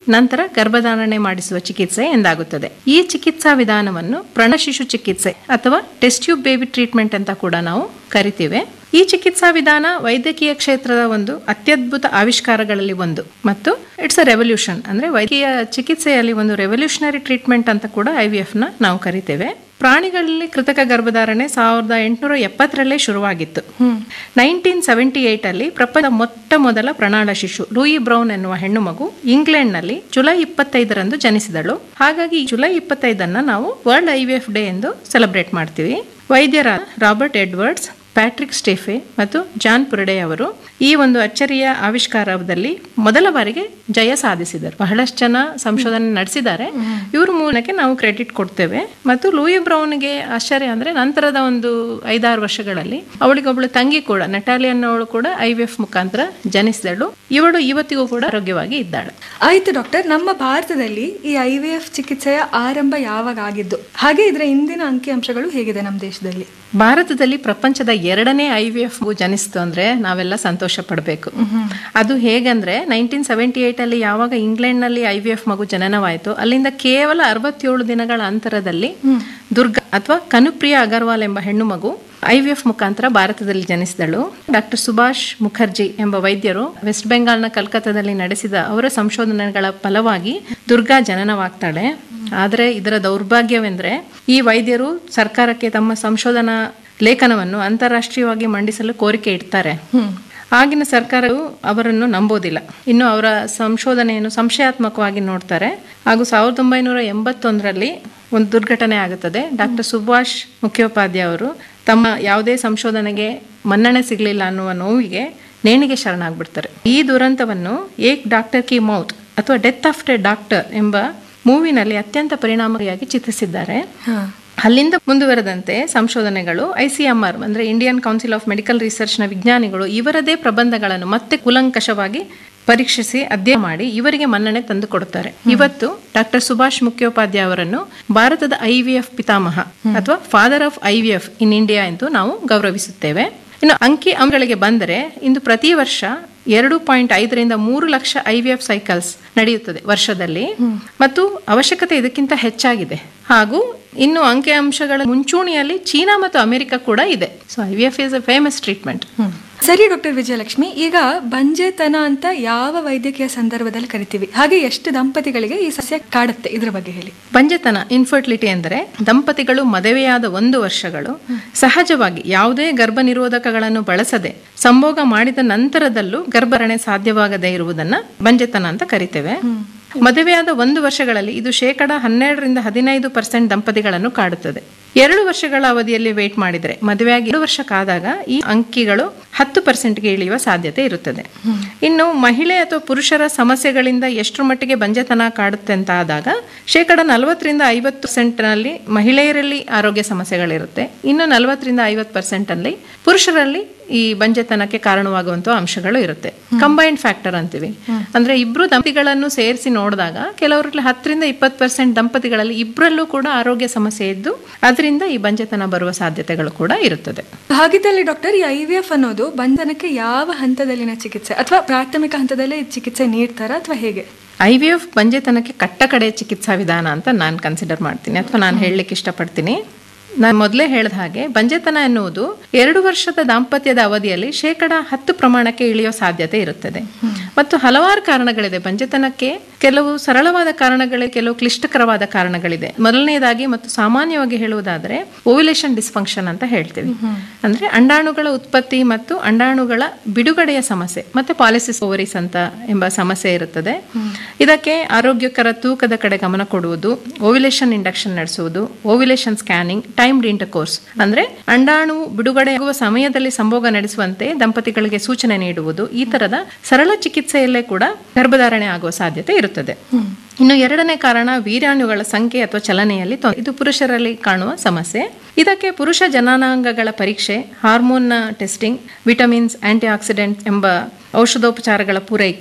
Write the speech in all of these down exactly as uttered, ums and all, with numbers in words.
ನಂತರ ಗರ್ಭಧಾರಣೆ ಮಾಡಿಸುವ ಚಿಕಿತ್ಸೆ ಎಂದಾಗುತ್ತದೆ. ಈ ಚಿಕಿತ್ಸಾ ವಿಧಾನವನ್ನು ಪ್ರೌಢಶಿಶು ಚಿಕಿತ್ಸೆ ಅಥವಾ ಟೆಸ್ಟ್ ಟ್ಯೂಬ್ ಬೇಬಿ ಟ್ರೀಟ್ಮೆಂಟ್ ಅಂತ ಕೂಡ ನಾವು ಕರಿತೀವಿ. ಈ ಚಿಕಿತ್ಸಾ ವಿಧಾನ ವೈದ್ಯಕೀಯ ಕ್ಷೇತ್ರದ ಒಂದು ಅತ್ಯದ್ಭುತ ಆವಿಷ್ಕಾರಗಳಲ್ಲಿ ಒಂದು ಮತ್ತು ಇಟ್ಸ್ ಅ ರೆವಲ್ಯೂಷನ್. ಅಂದ್ರೆ ವೈದ್ಯಕೀಯ ಚಿಕಿತ್ಸೆಯಲ್ಲಿ ಒಂದು ರೆವಲ್ಯೂಷನರಿ ಟ್ರೀಟ್ಮೆಂಟ್ ಅಂತ ಕೂಡ ಐ ವಿ ಎಫ್ ನ ನಾವು ಕರಿತೇವೆ. ಪ್ರಾಣಿಗಳಲ್ಲಿ ಕೃತಕ ಗರ್ಭಧಾರಣೆ ಸಾವಿರದ ಎಂಟುನೂರ ಎಪ್ಪತ್ತರಲ್ಲೇ ಶುರುವಾಗಿತ್ತು. ನೈನ್ಟೀನ್ ಸೆವೆಂಟಿ ಏಟ್ ಅಲ್ಲಿ ಪ್ರಪಂಚದ ಮೊಟ್ಟ ಮೊದಲ ಪ್ರಣಾಳ ಶಿಶು ಲೂಯಿ ಬ್ರೌನ್ ಎನ್ನುವ ಹೆಣ್ಣು ಮಗು ಇಂಗ್ಲೆಂಡ್ ನಲ್ಲಿ ಜುಲೈ ಇಪ್ಪತ್ತೈದರಂದು ಜನಿಸಿದಳು. ಹಾಗಾಗಿ ಜುಲೈ ಇಪ್ಪತ್ತೈದನ್ನ ನಾವು world I V F day ಎಂದು ಸೆಲೆಬ್ರೇಟ್ ಮಾಡ್ತೀವಿ. ವೈದ್ಯರಾದ ರಾಬರ್ಟ್ ಎಡ್ವರ್ಡ್ಸ್, ಪ್ಯಾಟ್ರಿಕ್ ಸ್ಟೇಫೆ ಮತ್ತು ಜಾನ್ ಪುರಡೆ ಅವರು ಈ ಒಂದು ಅಚ್ಚರಿಯ ಆವಿಷ್ಕಾರದಲ್ಲಿ ಮೊದಲ ಬಾರಿಗೆ ಜಯ ಸಾಧಿಸಿದರು. ಬಹಳಷ್ಟು ಜನ ಸಂಶೋಧನೆ ನಡೆಸಿದ್ದಾರೆ, ಇವ್ರ ಮೂಲಕ ನಾವು ಕ್ರೆಡಿಟ್ ಕೊಡ್ತೇವೆ. ಮತ್ತು ಲೂಯಿ ಬ್ರೌನ್ಗೆ ಆಶ್ಚರ್ಯ ಅಂದ್ರೆ ನಂತರದ ಒಂದು ಐದಾರು ವರ್ಷಗಳಲ್ಲಿ ಅವಳಿಗೊಬ್ಬಳು ತಂಗಿ ಕೂಡ ನಟಾಲಿ ಅನ್ನೋಳು ಕೂಡ ಐ ವಿ ಎಫ್ ಮುಖಾಂತರ ಜನಿಸಿದಳು. ಇವಳು ಇವತ್ತಿಗೂ ಕೂಡ ಆರೋಗ್ಯವಾಗಿ ಇದ್ದಾಳೆ. ಆಯ್ತು ಡಾಕ್ಟರ್, ನಮ್ಮ ಭಾರತದಲ್ಲಿ ಈ ಐ ವಿ ಎಫ್ ಚಿಕಿತ್ಸೆಯ ಆರಂಭ ಯಾವಾಗ ಆಗಿದ್ದು, ಹಾಗೆ ಇದರ ಇಂದಿನ ಅಂಕಿಅಂಶಗಳು ಹೇಗಿದೆ ನಮ್ಮ ದೇಶದಲ್ಲಿ? ಭಾರತದಲ್ಲಿ ಪ್ರಪಂಚದ ಎರಡನೇ ಐ ವಿ ಎಫ್ ಜನಿಸ್ತು ಅಂದ್ರೆ ನಾವೆಲ್ಲ ಸಂತೋಷ ಪಡಬೇಕು. ಅದು ಹೇಗಂದ್ರೆ ನೈನ್ಟೀನ್ ಸೆವೆಂಟಿ ಏಟ್ ಅಲ್ಲಿ ಯಾವಾಗ ಇಂಗ್ಲೆಂಡ್ ನಲ್ಲಿ ಐ ವಿ ಎಫ್ ಮಗು ಜನನವಾಯಿತು, ಅಲ್ಲಿಂದ ಕೇವಲ ಅರವತ್ತೇಳು ದಿನಗಳ ಅಂತರದಲ್ಲಿ ದುರ್ಗಾ ಅಥವಾ ಕನುಪ್ರಿಯಾ ಅಗರ್ವಾಲ್ ಎಂಬ ಹೆಣ್ಣು ಮಗು ಐ ವಿ ಎಫ್ ಮುಖಾಂತರ ಭಾರತದಲ್ಲಿ ಜನಿಸಿದಳು. ಡಾಕ್ಟರ್ ಸುಭಾಷ್ ಮುಖರ್ಜಿ ಎಂಬ ವೈದ್ಯರು ವೆಸ್ಟ್ ಬೆಂಗಾಲ್ನ ಕಲ್ಕತ್ತಾದಲ್ಲಿ ನಡೆಸಿದ ಅವರ ಸಂಶೋಧನೆಗಳ ಫಲವಾಗಿ ದುರ್ಗಾ ಜನನವಾಗ್ತಾಳೆ. ಆದರೆ ಇದರ ದೌರ್ಭಾಗ್ಯವೆಂದ್ರೆ ಈ ವೈದ್ಯರು ಸರ್ಕಾರಕ್ಕೆ ತಮ್ಮ ಸಂಶೋಧನಾ ಲೇಖನವನ್ನು ಅಂತಾರಾಷ್ಟ್ರೀಯವಾಗಿ ಮಂಡಿಸಲು ಕೋರಿಕೆ ಇಡ್ತಾರೆ. ಆಗಿನ ಸರ್ಕಾರವು ಅವರನ್ನು ನಂಬೋದಿಲ್ಲ, ಇನ್ನು ಅವರ ಸಂಶೋಧನೆಯನ್ನು ಸಂಶಯಾತ್ಮಕವಾಗಿ ನೋಡ್ತಾರೆ. ಹಾಗೂ ಸಾವಿರದ ಒಂಬೈನೂರ ಎಂಬತ್ತೊಂದರಲ್ಲಿ ಒಂದು ದುರ್ಘಟನೆ ಆಗುತ್ತದೆ. ಡಾಕ್ಟರ್ ಸುಭಾಷ್ ಮುಖ್ಯೋಪಾಧ್ಯಾಯ ಅವರು ತಮ್ಮ ಯಾವುದೇ ಸಂಶೋಧನೆಗೆ ಮನ್ನಣೆ ಸಿಗಲಿಲ್ಲ ಅನ್ನುವ ನೋವಿಗೆ ನೇಣಿಗೆ ಶರಣಾಗ್ಬಿಡ್ತಾರೆ. ಈ ದುರಂತವನ್ನು ಏಕ್ ಡಾಕ್ಟರ್ ಕಿ ಮೌತ್ ಅಥವಾ ಡೆತ್ ಆಫ್ಟರ್ ಎ ಡಾಕ್ಟರ್ ಎಂಬ ಮೂವಿನಲ್ಲಿ ಅತ್ಯಂತ ಪರಿಣಾಮಕಾರಿಯಾಗಿ ಚಿತ್ರಿಸಿದ್ದಾರೆ. ಅಲ್ಲಿಂದ ಮುಂದುವರೆದಂತೆ ಸಂಶೋಧನೆಗಳು ಐ ಸಿ ಎಂ ಆರ್ ಅಂದ್ರೆ Indian council of medical research ನ ವಿಜ್ಞಾನಿಗಳು ಇವರದೇ ಪ್ರಬಂಧಗಳನ್ನು ಮತ್ತೆ ಕೂಲಂಕಷವಾಗಿ ಪರೀಕ್ಷಿಸಿ ಅಧ್ಯಯನ ಮಾಡಿ ಇವರಿಗೆ ಮನ್ನಣೆ ತಂದು ಕೊಡುತ್ತಾರೆ. ಇವತ್ತು ಡಾಕ್ಟರ್ ಸುಭಾಷ್ ಮುಖ್ಯೋಪಾಧ್ಯಾಯ ಅವರನ್ನು ಭಾರತದ ಐ ವಿ ಎಫ್ ಪಿತಾಮಹ ಅಥವಾ father of I V F in India ಎಂದು ನಾವು ಗೌರವಿಸುತ್ತೇವೆ. ಇನ್ನು ಅಂಕಿ ಅಂಶಗಳಿಗೆ ಬಂದರೆ ಇಂದು ಪ್ರತಿ ವರ್ಷ ಎರಡು ಪಾಯಿಂಟ್ ಐದರಿಂದ ಮೂರು lakh I V F cycles ನಡೆಯುತ್ತದೆ ವರ್ಷದಲ್ಲಿ, ಮತ್ತು ಅವಶ್ಯಕತೆ ಇದಕ್ಕಿಂತ ಹೆಚ್ಚಾಗಿದೆ. ಹಾಗೂ ಇನ್ನು ಅಂಕಿ ಅಂಶಗಳ ಮುಂಚೂಣಿಯಲ್ಲಿ ಚೀನಾ ಮತ್ತು ಅಮೆರಿಕ ಕೂಡ ಇದೆ. So I V F is a famous treatment. ಸರಿ ಡಾಕ್ಟರ್ ವಿಜಯಲಕ್ಷ್ಮಿ, ಈಗ ಬಂಜೆತನ ಅಂತ ಯಾವ ವೈದ್ಯಕೀಯ ಸಂದರ್ಭದಲ್ಲಿ ಕರಿತೀವಿ, ಹಾಗೆ ಎಷ್ಟು ದಂಪತಿಗಳಿಗೆ ಈ ಸಸ್ಯ ಕಾಡುತ್ತೆ, ಇದ್ರ ಬಗ್ಗೆ ಹೇಳಿ. ಬಂಜೆತನ ಇನ್ಫರ್ಟಿಲಿಟಿ ಎಂದರೆ ದಂಪತಿಗಳು ಮದುವೆಯಾದ ಒಂದು ವರ್ಷಗಳು ಸಹಜವಾಗಿ ಯಾವುದೇ ಗರ್ಭ ನಿರೋಧಕಗಳನ್ನು ಬಳಸದೆ ಸಂಭೋಗ ಮಾಡಿದ ನಂತರದಲ್ಲೂ ಗರ್ಭಧಾರಣೆ ಸಾಧ್ಯವಾಗದೇ ಇರುವುದನ್ನ ಬಂಜೆತನ ಅಂತ ಕರಿತೇವೆ. ಮದುವೆಯಾದ ಒಂದು ವರ್ಷಗಳಲ್ಲಿ ಇದು ಶೇಕಡ ಹನ್ನೆರಡರಿಂದ ಹದಿನೈದು ಪರ್ಸೆಂಟ್ ದಂಪತಿಗಳನ್ನು ಕಾಡುತ್ತದೆ. ಎರಡು ವರ್ಷಗಳ ಅವಧಿಯಲ್ಲಿ ವೇಟ್ ಮಾಡಿದರೆ ಮದುವೆಯಾಗಿ ಎರಡು ವರ್ಷಕ್ಕಾದಾಗ ಈ ಅಂಕಿಗಳು ಹತ್ತು ಪರ್ಸೆಂಟ್ಗೆ ಇಳಿಯುವ ಸಾಧ್ಯತೆ ಇರುತ್ತದೆ. ಇನ್ನು ಮಹಿಳೆ ಅಥವಾ ಪುರುಷರ ಸಮಸ್ಯೆಗಳಿಂದ ಎಷ್ಟರ ಮಟ್ಟಿಗೆ ಬಂಜೆತನ ಕಾಡುತ್ತೆ ಅಂತ ಆದಾಗ ಶೇಕಡ ನಲವತ್ತರಿಂದ ಐವತ್ತು ಪರ್ಸೆಂಟ್ ನಲ್ಲಿ ಮಹಿಳೆಯರಲ್ಲಿ ಆರೋಗ್ಯ ಸಮಸ್ಯೆಗಳಿರುತ್ತೆ. ಇನ್ನು ನಲವತ್ತರಿಂದ ಐವತ್ತು ಪರ್ಸೆಂಟ್ ಅಲ್ಲಿ ಪುರುಷರಲ್ಲಿ ಈ ಬಂಜೆತನಕ್ಕೆ ಕಾರಣವಾಗುವಂತಹ ಅಂಶಗಳು ಇರುತ್ತೆ. ಕಂಬೈನ್ಡ್ ಫ್ಯಾಕ್ಟರ್ ಅಂತೀವಿ. ಅಂದ್ರೆ ಇಬ್ರು ದಂಪತಿಗಳನ್ನು ಸೇರಿಸಿ ನೋಡಿದಾಗ ಕೆಲವರಲ್ಲಿ ಹತ್ತರಿಂದ ಇಪ್ಪತ್ತು ಪರ್ಸೆಂಟ್ ದಂಪತಿಗಳಲ್ಲಿ ಇಬ್ಬರಲ್ಲೂ ಕೂಡ ಆರೋಗ್ಯ ಸಮಸ್ಯೆ ಇದ್ದು ಅದರಿಂದ ಈ ಬಂಜೆತನ ಬರುವ ಸಾಧ್ಯತೆಗಳು ಕೂಡ ಇರುತ್ತದೆ. ಹಾಗಿದ್ದಲ್ಲಿ ಡಾಕ್ಟರ್, ಈ ಐ ವಿ ಎಫ್ ಅನ್ನೋದು ಬಂಧನಕ್ಕೆ ಯಾವ ಹಂತದಲ್ಲಿನ ಚಿಕಿತ್ಸೆ, ಅಥವಾ ಪ್ರಾಥಮಿಕ ಹಂತದಲ್ಲೇ ಚಿಕಿತ್ಸೆ ನೀಡ್ತಾರಾ ಅಥವಾ ಹೇಗೆ? ಐ ವಿ ಎಫ್ ಬಂಜೆತನಕ್ಕೆ ಕಟ್ಟ ಕಡೆ ಚಿಕಿತ್ಸಾ ವಿಧಾನ ಅಂತ ನಾನು ಕನ್ಸಿಡರ್ ಮಾಡ್ತೀನಿ ಅಥವಾ ನಾನು ಹೇಳಲಿಕ್ಕೆ ಇಷ್ಟಪಡ್ತೀನಿ. ನಾನು ಮೊದಲೇ ಹೇಳಿದ ಹಾಗೆ ಬಂಜೆತನ ಎನ್ನುವುದು ಎರಡು ವರ್ಷದ ದಾಂಪತ್ಯದ ಅವಧಿಯಲ್ಲಿ ಶೇಕಡ ಹತ್ತು ಪ್ರಮಾಣಕ್ಕೆ ಇಳಿಯೋ ಸಾಧ್ಯತೆ ಇರುತ್ತದೆ. ಮತ್ತು ಹಲವಾರು ಕಾರಣಗಳಿದೆ ಬಂಜೆತನಕ್ಕೆ. ಕೆಲವು ಸರಳವಾದ ಕಾರಣಗಳಿವೆ, ಕೆಲವು ಕ್ಲಿಷ್ಟಕರವಾದ ಕಾರಣಗಳಿದೆ. ಮೊದಲನೇದಾಗಿ ಮತ್ತು ಸಾಮಾನ್ಯವಾಗಿ ಹೇಳುವುದಾದರೆ ಓವ್ಯುಲೇಷನ್ ಡಿಸ್ಫಂಕ್ಷನ್ ಅಂತ ಹೇಳ್ತೀವಿ. ಅಂದ್ರೆ ಅಂಡಾಣುಗಳ ಉತ್ಪತ್ತಿ ಮತ್ತು ಅಂಡಾಣುಗಳ ಬಿಡುಗಡೆಯ ಸಮಸ್ಯೆ ಮತ್ತೆ ಪಾಲಿಸಿಸ್ ಓವರೀಸ್ ಅಂತ ಎಂಬ ಸಮಸ್ಯೆ ಇರುತ್ತದೆ. ಇದಕ್ಕೆ ಆರೋಗ್ಯಕರ ತೂಕದ ಕಡೆ ಗಮನ ಕೊಡುವುದು, ಓವ್ಯುಲೇಷನ್ ಇಂಡಕ್ಷನ್ ನಡೆಸುವುದು, ಓವ್ಯುಲೇಷನ್ ಸ್ಕ್ಯಾನಿಂಗ್, ಟೈಮ್ಡ್ ಇಂಟರ್ಕೋರ್ಸ್ ಅಂದ್ರೆ ಅಂಡಾಣು ಬಿಡುಗಡೆಯಾಗುವ ಸಮಯದಲ್ಲಿ ಸಂಭೋಗ ನಡೆಸುವಂತೆ ದಂಪತಿಗಳಿಗೆ ಸೂಚನೆ ನೀಡುವುದು, ಈ ತರದ ಸರಳ ಚಿಕಿತ್ಸೆಯಲ್ಲೇ ಕೂಡ ಗರ್ಭಧಾರಣೆ ಆಗುವ ಸಾಧ್ಯತೆ ಇರುತ್ತದೆ. ಇನ್ನು ಎರಡನೇ ಕಾರಣ ವೀರ್ಯಾಣುಗಳ ಸಂಖ್ಯೆ ಅಥವಾ ಚಲನೆಯಲ್ಲಿ ತೊಂದರೆ. ಇದು ಪುರುಷರಲ್ಲಿ ಕಾಣುವ ಸಮಸ್ಯೆ. ಇದಕ್ಕೆ ಪುರುಷ ಜನನಾಂಗಗಳ ಪರೀಕ್ಷೆ, ಹಾರ್ಮೋನ್ನ ಟೆಸ್ಟಿಂಗ್, ವಿಟಮಿನ್ಸ್, ಆಂಟಿ ಆಕ್ಸಿಡೆಂಟ್ ಎಂಬ ಔಷಧೋಪಚಾರಗಳ ಪೂರೈಕೆ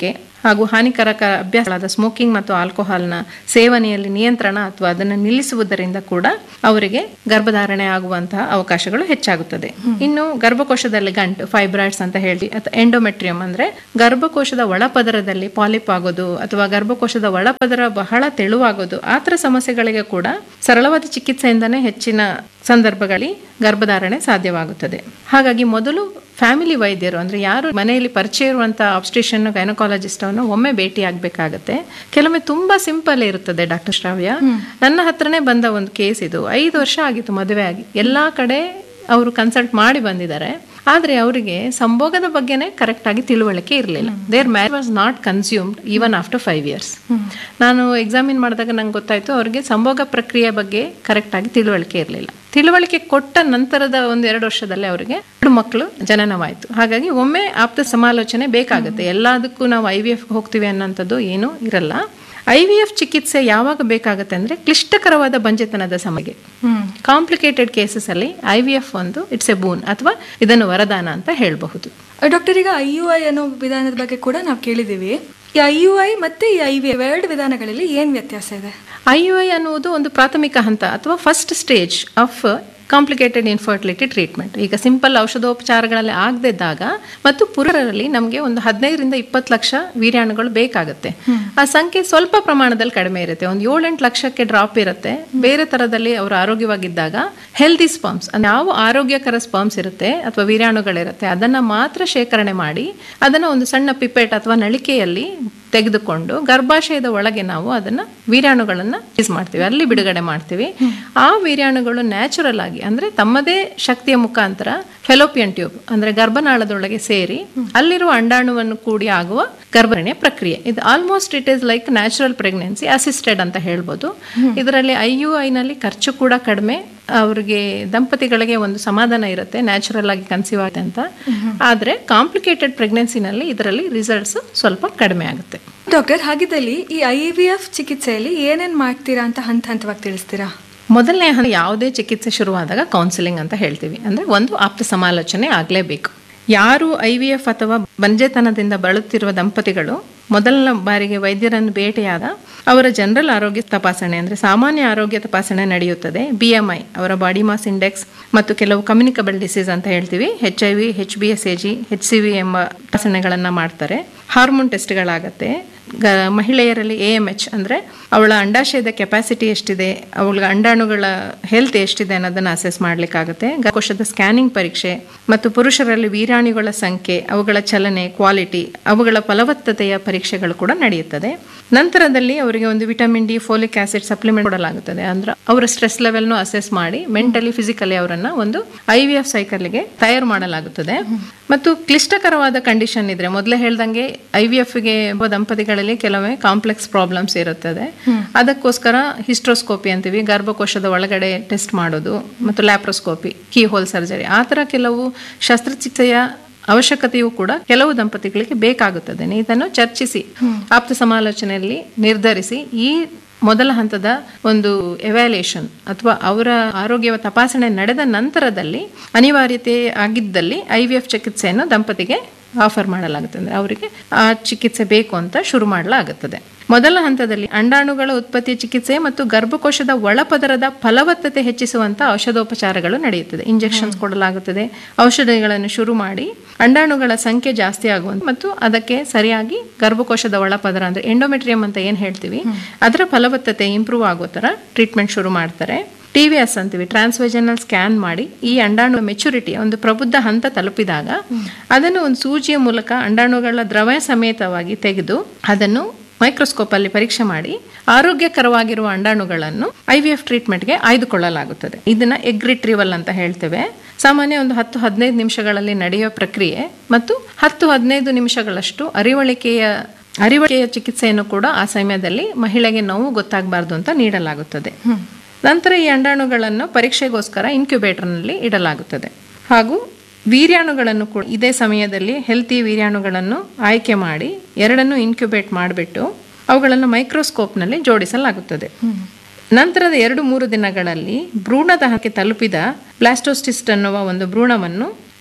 ಹಾಗೂ ಹಾನಿಕಾರಕ ಅಭ್ಯಾಸಗಳಾದ ಸ್ಮೋಕಿಂಗ್ ಮತ್ತು ಆಲ್ಕೋಹಾಲ್ನ ಸೇವನೆಯಲ್ಲಿ ನಿಯಂತ್ರಣ ಅಥವಾ ಅದನ್ನು ನಿಲ್ಲಿಸುವುದರಿಂದ ಕೂಡ ಅವರಿಗೆ ಗರ್ಭಧಾರಣೆ ಆಗುವಂತಹ ಅವಕಾಶಗಳು ಹೆಚ್ಚಾಗುತ್ತದೆ. ಇನ್ನು ಗರ್ಭಕೋಶದಲ್ಲಿ ಗಂಟು ಫೈಬ್ರಾಯ್ಡ್ಸ್ ಅಂತ ಹೇಳಿ ಅಥವಾ ಎಂಡೋಮೆಟ್ರಿಯಂ ಅಂದ್ರೆ ಗರ್ಭಕೋಶದ ಒಳಪದರದಲ್ಲಿ ಪಾಲಿಪ್ ಆಗೋದು ಅಥವಾ ಗರ್ಭಕೋಶದ ಒಳಪದರ ಬಹಳ ತೆಳುವಾಗೋದು ಆ ಥರ ಸಮಸ್ಯೆಗಳಿಗೆ ಕೂಡ ಸರಳವಾದ ಚಿಕಿತ್ಸೆಯಿಂದನೇ ಹೆಚ್ಚಿನ ಸಂದರ್ಭಗಳಲ್ಲಿ ಗರ್ಭಧಾರಣೆ ಸಾಧ್ಯವಾಗುತ್ತದೆ. ಹಾಗಾಗಿ ಮೊದಲು ಫ್ಯಾಮಿಲಿ ವೈದ್ಯರು ಅಂದ್ರೆ ಯಾರು ಮನೆಯಲ್ಲಿ ಪರಿಚಯ ಇರುವಂತಹ ಆಬ್ಸ್ಟ್ರಿಷನ್ ಗೈನಕಾಲಜಿಸ್ಟ್ ಅನ್ನು ಒಮ್ಮೆ ಭೇಟಿ ಆಗ್ಬೇಕಾಗತ್ತೆ. ಕೆಲವೊಮ್ಮೆ ತುಂಬಾ ಸಿಂಪಲ್ ಇರುತ್ತದೆ. ಡಾಕ್ಟರ್ ಶ್ರಾವ್ಯ, ನನ್ನ ಹತ್ರನೇ ಬಂದ ಒಂದು ಕೇಸ್ ಇದು. ಐದು ವರ್ಷ ಆಗಿತ್ತು ಮದುವೆ ಆಗಿ, ಎಲ್ಲಾ ಕಡೆ ಅವರು ಕನ್ಸಲ್ಟ್ ಮಾಡಿ ಬಂದಿದ್ದಾರೆ. ಆದ್ರೆ ಅವರಿಗೆ ಸಂಭೋಗದ ಬಗ್ಗೆನೇ ಕರೆಕ್ಟ್ ಆಗಿ ತಿಳುವಳಿಕೆ ಇರಲಿಲ್ಲ. There marriage was not consumed even after five years. ನಾನು ಎಕ್ಸಾಮಿನ್ ಮಾಡಿದಾಗ ನಂಗೆ ಗೊತ್ತಾಯ್ತು ಅವ್ರಿಗೆ ಸಂಭೋಗ ಪ್ರಕ್ರಿಯೆ ಬಗ್ಗೆ ಕರೆಕ್ಟ್ ಆಗಿ ತಿಳುವಳಿಕೆ ಇರಲಿಲ್ಲ. ತಿಳುವಳಿಕೆ ಕೊಟ್ಟ ನಂತರದ ಒಂದು ಎರಡು ವರ್ಷದಲ್ಲಿ ಅವರಿಗೆ ಎರಡು ಮಕ್ಕಳು ಜನನವಾಯಿತು. ಹಾಗಾಗಿ ಒಮ್ಮೆ ಆಪ್ತ ಸಮಾಲೋಚನೆ ಬೇಕಾಗುತ್ತೆ. ಎಲ್ಲದಕ್ಕೂ ನಾವು ಐ ವಿ ಎಫ್ ಹೋಗ್ತೀವಿ ಅನ್ನೋಂಥದ್ದು ಏನೂ ಇರಲ್ಲ. ಐ ವಿ ಎಫ್ ಚಿಕಿತ್ಸೆ ಯಾವಾಗ ಬೇಕಾಗುತ್ತೆ ಅಂದ್ರೆ ಕ್ಲಿಷ್ಟಕರವಾದ ಬಂಜೆತನದ ಸಮಯಕ್ಕೆ, ಕಾಂಪ್ಲಿಕೇಟೆಡ್ ಕೇಸಸ್ ಅಲ್ಲಿ ಐ ವಿ ಎಫ್ ಒಂದು ಇಟ್ಸ್ ಎ ಬೂನ್ ಅಥವಾ ಇದನ್ನು ವರದಾನ ಅಂತ ಹೇಳಬಹುದು. ಡಾಕ್ಟರ್, ಈಗ ಐ ಯು ಐ ಅನ್ನೋ ವಿಧಾನದ ಬಗ್ಗೆ ಕೂಡ ನಾವು ಕೇಳಿದೀವಿ. ಈ ಐ ಯು ಐ ಮತ್ತೆ ಈ ಐ ವಿ ಎಫ್ ಎರಡು ವಿಧಾನಗಳಲ್ಲಿ ಏನ್ ವ್ಯತ್ಯಾಸ ಇದೆ? ಐ ಯು ಐ ಅನ್ನುವುದು ಒಂದು ಪ್ರಾಥಮಿಕ ಹಂತ ಅಥವಾ first stage of complicated infertility treatment. ಈಗ ಸಿಂಪಲ್ ಔಷಧೋಪಚಾರಗಳಲ್ಲಿ ಆಗದಿದ್ದಾಗ ಮತ್ತು ಪುರುಷರಲ್ಲಿ ನಮಗೆ ಒಂದು ಹದಿನೈದರಿಂದ ಇಪ್ಪತ್ತು ಲಕ್ಷ ವೀರ್ಯಾಣುಗಳು ಬೇಕಾಗುತ್ತೆ. ಆ ಸಂಖ್ಯೆ ಸ್ವಲ್ಪ ಪ್ರಮಾಣದಲ್ಲಿ ಕಡಿಮೆ ಇರುತ್ತೆ, ಒಂದು ಏಳೆಂಟು ಲಕ್ಷಕ್ಕೆ ಡ್ರಾಪ್ ಇರುತ್ತೆ. ಬೇರೆ ತರದಲ್ಲಿ ಅವರು ಆರೋಗ್ಯವಾಗಿದ್ದಾಗ ಹೆಲ್ದಿ ಸ್ಪರ್ಮ್ಸ್, ಯಾವ ಆರೋಗ್ಯಕರ ಸ್ಪರ್ಮ್ಸ್ ಇರುತ್ತೆ ಅಥವಾ ವೀರ್ಯಾಣುಗಳಿರುತ್ತೆ ಅದನ್ನ ಮಾತ್ರ ಶೇಖರಣೆ ಮಾಡಿ ಅದನ್ನ ಒಂದು ಸಣ್ಣ ಪಿಪೆಟ್ ಅಥವಾ ನಳಿಕೆಯಲ್ಲಿ ತೆಗೆದುಕೊಂಡು ಗರ್ಭಾಶಯದ ಒಳಗೆ ನಾವು ಅದನ್ನ ವೀರ್ಯಾಣುಗಳನ್ನ ಯೂಸ್ ಮಾಡ್ತೀವಿ, ಅಲ್ಲಿ ಬಿಡುಗಡೆ ಮಾಡ್ತೀವಿ. ಆ ವೀರ್ಯಾಣುಗಳು ನ್ಯಾಚುರಲ್ ಆಗಿ ಅಂದ್ರೆ ತಮ್ಮದೇ ಶಕ್ತಿಯ ಮುಖಾಂತರ ಫೆಲೋಪಿಯನ್ ಟ್ಯೂಬ್ ಅಂದ್ರೆ ಗರ್ಭನಾಳದೊಳಗೆ ಸೇರಿ ಅಲ್ಲಿರುವ ಅಂಡಾಣುವನ್ನು ಕೂಡಿ ಆಗುವ ಗರ್ಭಧಾರಣೆಯ ಪ್ರಕ್ರಿಯೆ. ಇದು almost it is like natural pregnancy assisted ಅಂತ ಹೇಳ್ಬೋದು. ಇದರಲ್ಲಿ ಐ ಯು ಐ ನಲ್ಲಿ ಖರ್ಚು ಕೂಡ ಕಡಿಮೆ, ಅವ್ರಿಗೆ ದಂಪತಿಗಳಿಗೆ ಒಂದು ಸಮಾಧಾನ ಇರುತ್ತೆ, ನ್ಯಾಚುರಲ್ ಆಗಿ ಕನ್ಸೀವ್ ಆಗುತ್ತೆ ಅಂತ. ಆದ್ರೆ ಕಾಂಪ್ಲಿಕೇಟೆಡ್ ಪ್ರೆಗ್ನೆನ್ಸಿನಲ್ಲಿ ಇದರಲ್ಲಿ ರಿಸಲ್ಟ್ಸ್ ಸ್ವಲ್ಪ ಕಡಿಮೆ ಆಗುತ್ತೆ. ಡಾಕ್ಟರ್, ಹಾಗಿದ್ದಲ್ಲಿ ಈ ಐ ವಿ ಎಫ್ ಚಿಕಿತ್ಸೆಯಲ್ಲಿ ಏನೇನ್ ಮಾಡ್ತೀರಾ ಅಂತ ಹಂತ ಹಂತವಾಗಿ ತಿಳಿಸ್ತೀರಾ? ಮೊದಲನೇ ಹಂತ ಯಾವುದೇ ಚಿಕಿತ್ಸೆ ಶುರುವಾದಾಗ ಕೌನ್ಸಿಲಿಂಗ್ ಅಂತ ಹೇಳ್ತೀವಿ. ಅಂದ್ರೆ ಒಂದು ಆಪ್ತ ಸಮಾಲೋಚನೆ ಆಗಲೇಬೇಕು. ಯಾರು ಐ ವಿ ಎಫ್ ಅಥವಾ ಬಂಜೆತನದಿಂದ ಬಳಲುತ್ತಿರುವ ದಂಪತಿಗಳು ಮೊದಲ ಬಾರಿಗೆ ವೈದ್ಯರನ್ನು ಭೇಟಿಯಾದ ಅವರ ಜನರಲ್ ಆರೋಗ್ಯ ತಪಾಸಣೆ ಅಂದ್ರೆ ಸಾಮಾನ್ಯ ಆರೋಗ್ಯ ತಪಾಸಣೆ ನಡೆಯುತ್ತದೆ. ಬಿ ಎಂ ಐ, ಅವರ ಬಾಡಿ ಮಾಸ್ ಇಂಡೆಕ್ಸ್ ಮತ್ತು ಕೆಲವು ಕಮ್ಯುನಿಕಬಲ್ ಡಿಸೀಸ್ ಅಂತ ಹೇಳ್ತೀವಿ, H I V, H B S A G, H C V ಎಂಬ ತಪಾಸಣೆಗಳನ್ನ ಮಾಡ್ತಾರೆ. ಹಾರ್ಮೋನ್ ಟೆಸ್ಟ್ಗಳಾಗತ್ತೆ. ಗ ಮಹಿಳೆಯರಲ್ಲಿ ಎ ಎಮ್ ಎಚ್ ಅಂದರೆ ಅವಳ ಅಂಡಾಶಯದ ಕೆಪಾಸಿಟಿ ಎಷ್ಟಿದೆ, ಅವಳ ಅಂಡಾಣುಗಳ ಹೆಲ್ತ್ ಎಷ್ಟಿದೆ ಅನ್ನೋದನ್ನು ಅಸೆಸ್ ಮಾಡಲಿಕ್ಕಾಗುತ್ತೆ. ಗರ್ಭಕೋಶದ ಸ್ಕ್ಯಾನಿಂಗ್ ಪರೀಕ್ಷೆ ಮತ್ತು ಪುರುಷರಲ್ಲಿ ವೀರ್ಯಾಣುಗಳ ಸಂಖ್ಯೆ, ಅವುಗಳ ಚಲನೆ, ಕ್ವಾಲಿಟಿ, ಅವುಗಳ ಫಲವತ್ತತೆಯ ಪರೀಕ್ಷೆಗಳು ಕೂಡ ನಡೆಯುತ್ತದೆ. ನಂತರದಲ್ಲಿ ಅವರಿಗೆ ಒಂದು vitamin D, folic acid supplement ಕೊಡಲಾಗುತ್ತದೆ. ಅಂದ್ರೆ ಅವರ ಸ್ಟ್ರೆಸ್ ಲೆವೆಲ್ನು ಅಸೆಸ್ ಮಾಡಿ ಮೆಂಟಲಿ ಫಿಸಿಕಲಿ ಅವರನ್ನ ಒಂದು ಐ ವಿ ಎಫ್ ಸೈಕಲ್ಗೆ ತಯಾರು ಮಾಡಲಾಗುತ್ತದೆ. ಮತ್ತು ಕ್ಲಿಷ್ಟಕರವಾದ ಕಂಡೀಷನ್ ಇದ್ರೆ ಮೊದಲೇ ಹೇಳ್ದಂಗೆ ಐ ವಿ ಎಫ್ಗೆ ದಂಪತಿಗಳಲ್ಲಿ ಕೆಲವೊಮ್ಮೆ ಕಾಂಪ್ಲೆಕ್ಸ್ ಪ್ರಾಬ್ಲಮ್ಸ್ ಇರುತ್ತದೆ. ಅದಕ್ಕೋಸ್ಕರ ಹಿಸ್ಟ್ರೋಸ್ಕೋಪಿ ಅಂತೀವಿ, ಗರ್ಭಕೋಶದ ಒಳಗಡೆ ಟೆಸ್ಟ್ ಮಾಡೋದು, ಮತ್ತು ಲ್ಯಾಪ್ರೋಸ್ಕೋಪಿ, ಕೀ ಹೋಲ್ ಸರ್ಜರಿ, ಆ ಥರ ಕೆಲವು ಶಸ್ತ್ರಚಿಕಿತ್ಸೆಯ ಅವಶ್ಯಕತೆಯೂ ಕೂಡ ಕೆಲವು ದಂಪತಿಗಳಿಗೆ ಬೇಕಾಗುತ್ತದೆ. ಇದನ್ನು ಚರ್ಚಿಸಿ ಆಪ್ತ ಸಮಾಲೋಚನೆಯಲ್ಲಿ ನಿರ್ಧರಿಸಿ ಈ ಮೊದಲ ಹಂತದ ಒಂದು ಎವ್ಯಾಲ್ಯೂಯೇಷನ್ ಅಥವಾ ಅವರ ಆರೋಗ್ಯ ತಪಾಸಣೆ ನಡೆದ ನಂತರದಲ್ಲಿ ಅನಿವಾರ್ಯತೆ ಆಗಿದ್ದಲ್ಲಿ ಐ ವಿ ಎಫ್ ಚಿಕಿತ್ಸೆಯನ್ನು ದಂಪತಿಗೆ ಆಫರ್ ಮಾಡಲಾಗುತ್ತದೆ. ಅಂದರೆ ಅವರಿಗೆ ಆ ಚಿಕಿತ್ಸೆ ಬೇಕು ಅಂತ ಶುರು ಮಾಡಲಾಗುತ್ತದೆ. ಮೊದಲ ಹಂತದಲ್ಲಿ ಅಂಡಾಣುಗಳ ಉತ್ಪತ್ತಿ ಚಿಕಿತ್ಸೆ ಮತ್ತು ಗರ್ಭಕೋಶದ ಒಳಪದರದ ಫಲವತ್ತತೆ ಹೆಚ್ಚಿಸುವಂತ ಔಷಧೋಪಚಾರಗಳು ನಡೆಯುತ್ತದೆ. ಇಂಜೆಕ್ಷನ್ಸ್ ಕೊಡಲಾಗುತ್ತದೆ. ಔಷಧಿಗಳನ್ನು ಶುರು ಮಾಡಿ ಅಂಡಾಣುಗಳ ಸಂಖ್ಯೆ ಜಾಸ್ತಿ ಆಗುವಂತ ಮತ್ತು ಅದಕ್ಕೆ ಸರಿಯಾಗಿ ಗರ್ಭಕೋಶದ ಒಳಪದರ ಅಂದ್ರೆ ಎಂಡೋಮೆಟ್ರಿಯಂ ಅಂತ ಏನ್ ಹೇಳ್ತೀವಿ ಅದರ ಫಲವತ್ತತೆ ಇಂಪ್ರೂವ್ ಆಗೋ ತರ ಟ್ರೀಟ್ಮೆಂಟ್ ಶುರು ಮಾಡ್ತಾರೆ. ಟಿ ವಿ ಎಸ್ ಅಂತೀವಿ, ಟ್ರಾನ್ಸ್ವೆಜನಲ್ ಸ್ಕ್ಯಾನ್ ಮಾಡಿ ಈ ಅಂಡಾಣು ಮೆಚುರಿಟಿ ಒಂದು ಪ್ರಬುದ್ಧ ಹಂತ ತಲುಪಿದಾಗ ಅದನ್ನು ಒಂದು ಸೂಜಿಯ ಮೂಲಕ ಅಂಡಾಣುಗಳ ದ್ರವ ಸಮೇತವಾಗಿ ತೆಗೆದು ಅದನ್ನು ಮೈಕ್ರೋಸ್ಕೋಪ್ ಅಲ್ಲಿ ಪರೀಕ್ಷೆ ಮಾಡಿ ಆರೋಗ್ಯಕರವಾಗಿರುವ ಅಂಡಾಣುಗಳನ್ನು ಐ ವಿ ಎಫ್ ಟ್ರೀಟ್ಮೆಂಟ್ಗೆ ಆಯ್ದುಕೊಳ್ಳಲಾಗುತ್ತದೆ. ಇದನ್ನ ಎಗ್ ರಿಟ್ರೀವಲ್ ಅಂತ ಹೇಳ್ತೇವೆ. ಸಾಮಾನ್ಯ ಒಂದು ಹತ್ತು ಹದಿನೈದು ನಿಮಿಷಗಳಲ್ಲಿ ನಡೆಯುವ ಪ್ರಕ್ರಿಯೆ ಮತ್ತು ಹತ್ತು ಹದಿನೈದು ನಿಮಿಷಗಳಷ್ಟು ಅರಿವಳಿಕೆಯ ಅರಿವಳಿಕೆಯ ಚಿಕಿತ್ಸೆಯನ್ನು ಕೂಡ ಆ ಸಮಯದಲ್ಲಿ ಮಹಿಳೆಗೆ ನೋವು ಗೊತ್ತಾಗಬಾರ್ದು ಅಂತ ನೀಡಲಾಗುತ್ತದೆ. ನಂತರ ಈ ಅಂಡಾಣುಗಳನ್ನು ಪರೀಕ್ಷೆಗೋಸ್ಕರ ಇನ್ಕ್ಯುಬೇಟರ್ನಲ್ಲಿ ಇಡಲಾಗುತ್ತದೆ. ಹಾಗೂ ವೀರ್ಯಾಣುಗಳನ್ನು ಕೂಡ ಇದೇ ಸಮಯದಲ್ಲಿ ಹೆಲ್ತಿ ವೀರ್ಯಾಣುಗಳನ್ನು ಆಯ್ಕೆ ಮಾಡಿ ಎರಡನ್ನು ಇನ್ಕ್ಯುಬೇಟ್ ಮಾಡಿಬಿಟ್ಟು ಅವುಗಳನ್ನು ಮೈಕ್ರೋಸ್ಕೋಪ್ನಲ್ಲಿ ಜೋಡಿಸಲಾಗುತ್ತದೆ. ನಂತರದ ಎರಡು ಮೂರು ದಿನಗಳಲ್ಲಿ ಭ್ರೂಣದ ಹಂತಕ್ಕೆ ತಲುಪಿದ ಬ್ಲಾಸ್ಟೋಸಿಸ್ಟ್ ಅನ್ನುವ ಒಂದು ಭ್ರೂಣವನ್ನು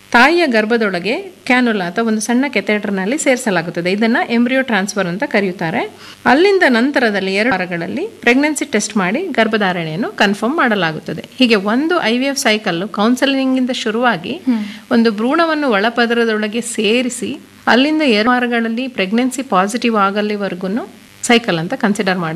ತಾಯಿಯ ಗರ್ಭದೊಳಗೆ ಕ್ಯಾನುಲಾ ಅಥವಾ ಒಂದು ಸಣ್ಣ ಕೆಥೆಟರ್ನಲ್ಲಿ ಸೇರಿಸಲಾಗುತ್ತದೆ. ಇದನ್ನು ಎಂಬ್ರಿಯೋ ಟ್ರಾನ್ಸ್ಫರ್ ಅಂತ ಕರೆಯುತ್ತಾರೆ. ಅಲ್ಲಿಂದ ನಂತರದಲ್ಲಿ ಎರಡು ವಾರಗಳಲ್ಲಿ ಪ್ರೆಗ್ನೆನ್ಸಿ ಟೆಸ್ಟ್ ಮಾಡಿ ಗರ್ಭಧಾರಣೆಯನ್ನು ಕನ್ಫರ್ಮ್ ಮಾಡಲಾಗುತ್ತದೆ. ಹೀಗೆ ಒಂದು ಐ ವಿ ಎಫ್ ಸೈಕಲ್ ಕೌನ್ಸೆಲಿಂಗಿಂದ ಶುರುವಾಗಿ ಒಂದು ಭ್ರೂಣವನ್ನು ಒಳಪದರದೊಳಗೆ ಸೇರಿಸಿ ಅಲ್ಲಿಂದ ಎರಡು ವಾರಗಳಲ್ಲಿ ಪ್ರೆಗ್ನೆನ್ಸಿ ಪಾಸಿಟಿವ್ ಆಗಲಿವರೆಗೂ ಸೈಕಲ್ ಅಂತ ಕನ್ಸಿಡರ್ ಮಾಡಿ